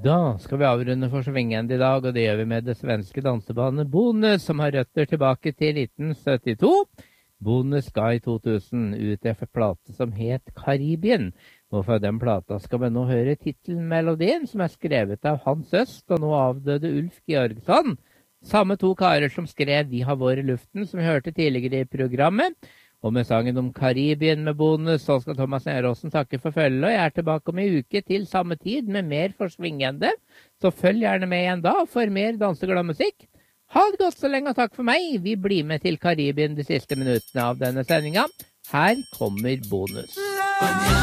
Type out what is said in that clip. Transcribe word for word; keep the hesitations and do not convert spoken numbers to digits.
Da skal vi avrunde for svingende i dag, og det gjør vi med det svenske dansebandet Bonus, som har røtter tilbake til nitten syttito. Bonus ga i to tusen ut en plate som het Karibien, og fra den plata skal vi nå høre titelmelodien, som er skrevet av Hans Øst og nå avdøde Ulf Georgsson. Samme to karer som skrev Vi har vår i luften, som vi hørte tidligere i programmet. Og med sangen om Karibien med Bonus, så skal Thomas Neråsen takke for følget, og jeg er tilbake om en uke til samme tid med mer forsvingende. Så følg gjerne med igjen da for mer danseglad musikk. Ha det godt så lenge, og takk for meg. Vi blir med til Karibien de siste minuttene av denne sendinga. Her kommer Bonus.